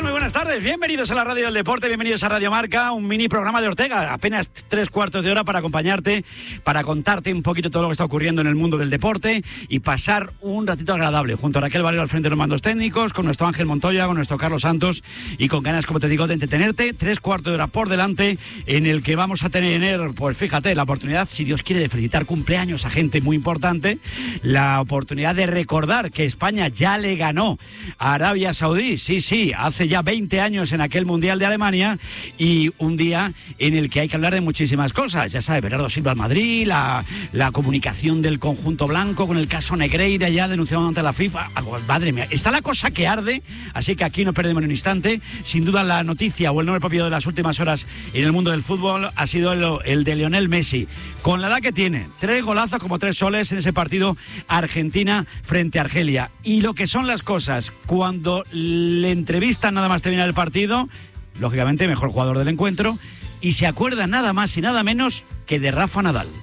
Muy buenas tardes, bienvenidos a la Radio del Deporte, bienvenidos a Radio Marca, un mini programa de Ortega, apenas 3/4 de hora para acompañarte, para contarte un poquito todo lo que está ocurriendo en el mundo del deporte y pasar un ratito agradable junto a Raquel Valero al frente de los mandos técnicos, con nuestro Ángel Montoya, con nuestro Carlos Santos y con ganas, como te digo, de entretenerte. 3/4 de hora por delante en el que vamos a tener, pues fíjate, la oportunidad, si Dios quiere, de felicitar cumpleaños a gente muy importante, la oportunidad de recordar que España ya le ganó a Arabia Saudí, sí, hace ya 20 años en aquel Mundial de Alemania, y un día en el que hay que hablar de muchísimas cosas. Ya sabes, Bernardo Silva al Madrid, la comunicación del conjunto blanco con el caso Negreira ya denunciado ante la FIFA. Madre mía, está la cosa que arde, así que aquí no perdemos ni un instante. Sin duda la noticia o el nombre propio de las últimas horas en el mundo del fútbol ha sido el de Lionel Messi, con la edad que tiene, 3 golazos como 3 soles en ese partido Argentina frente a Argelia. Y lo que son las cosas, cuando le entrevistan nada más terminar el partido, lógicamente mejor jugador del encuentro, y se acuerda nada más y nada menos que de Rafa Nadal.